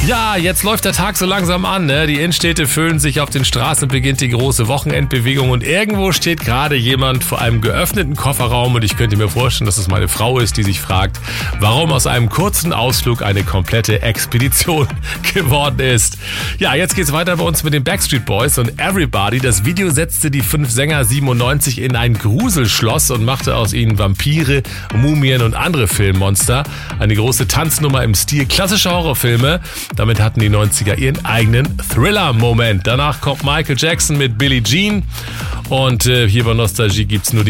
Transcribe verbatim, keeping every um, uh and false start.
Ja, jetzt läuft der Tag so langsam an, ne? Die Innenstädte füllen sich, auf den Straßen beginnt die große Wochenendbewegung und irgendwo steht gerade jemand vor einem geöffneten Kofferraum und ich könnte mir vorstellen, dass es meine Frau ist, die sich fragt, warum aus einem kurzen Ausflug eine komplette Expedition geworden ist. Ja, jetzt geht's weiter bei uns mit den Backstreet Boys und Everybody. Das Video setzte die fünf Sänger siebenundneunzig in ein Gruselschloss und machte aus ihnen Vampire, Mumien und andere Filmmonster. Eine große Tanznummer im Stil klassischer Horrorfilme. Damit hatten die neunziger ihren eigenen Thriller-Moment. Danach kommt Michael Jackson mit Billie Jean und äh, hier bei Nostalgie gibt's nur die